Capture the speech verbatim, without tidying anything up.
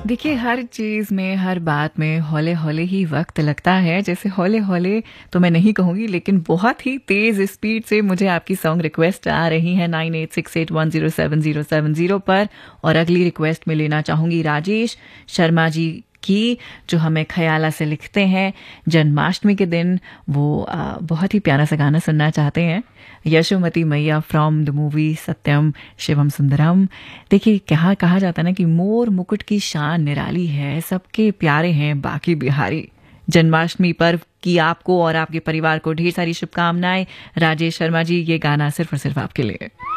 देखिए, हर चीज़ में, हर बात में हौले-हौले ही वक़्त लगता है। जैसे हौले-हौले तो मैं नहीं कहूँगी, लेकिन बहुत ही तेज़ स्पीड से मुझे आपकी सॉन्ग रिक्वेस्ट आ रही है nine eight six eight one zero seven zero seven zero पर। और अगली रिक्वेस्ट मैं लेना चाहूँगी राजेश शर्मा जी की, जो हमें ख़याला से लिखते हैं। जन्माष्टमी के दिन वो अ, बहुत ही प्यारा सा गाना सुनना चाहते हैं। यशोमती मैया फ्रॉम द मूवी सत्यम शिवम सुंदरम। देखिए, क्या कहा जाता है ना कि मोर मुकुट की शान निराली है, सबके प्यारे हैं बाकी बिहारी। जन्माष्टमी पर्व की आपको और आपके परिवार को ढेर सारी शुभकामनाएं। राजेश शर्मा जी, ये गाना सिर्फ और सिर्फ आपके लिए।